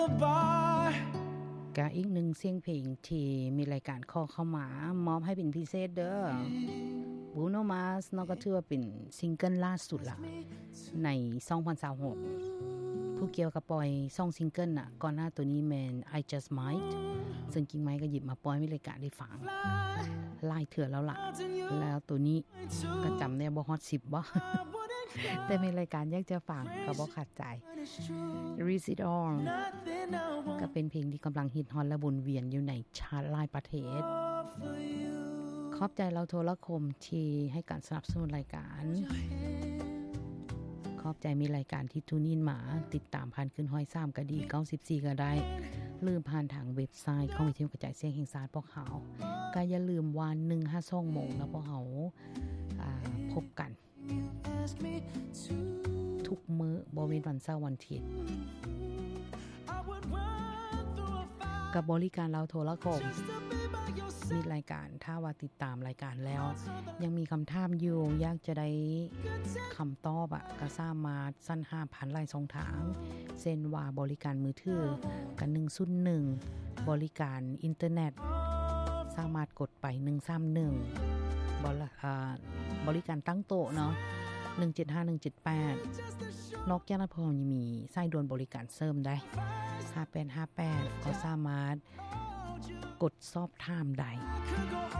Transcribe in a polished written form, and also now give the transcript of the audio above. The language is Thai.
กะอีกหนึ่งเสียงเพลงที่มีรายการข้อเข้ามามอบให้เป็นพิเศษเด้อบูโนมาสเนาะก็ถือว่าเป็นซิงเกิลล่าสุดละใน2026ผู้เกี่ยวกับปล่อย2ซิงเกิลน่ะก่อนหน้าตัวนี้แมน I Just Might ซึ่งกิ่งไม้ก็หยิบมาปล่อยให้รายการได้ฟังหลายเถื่อแล้วล่ะแล้วตัวนี้ก็จำได้บ่ฮอด10บ่แต่มีรายการอยากจะฟังก็บ่ขัดใจ Read It All ก็เป็นเพลงที่กำลังฮิตฮอตและวนเวียนอยู่ในชาร์ตหลายประเทศขอบใจเราโทรคมที่ให้การสนับสนุนรายการขอบใจมีรายการที่ทูนินมาติดตามผ่านขึ้นห้อย3ก็ดี94ก็ได้ลืมผ่านทางเว็บไซต์ของวิทยุกระจายเสียงแห่งชาติพวกเขาก็อย่าลืมวัน152 โมงแล้วพวกเขาพบกันทุกมื้อบ่เว้นวันเสาร์วันอาทิตย์กับบริการเราโทรคมมีรายการถ้าว่าติดตามรายการแล้วยังมีคำถามอยู่อยากจะได้คำตอบก็สามารถสั่นหาผ่านหลายช่องทางเช่นว่าบริการมือถือกัน101บริการอินเทอร์เน็ตสามารถกดไป131บริการตั้งโต๊ะเนาะ175-178นอกจากนั้นพอยังมีสายด่วนบริการเสริมได้5858ก็สามารถกดสอบถามได้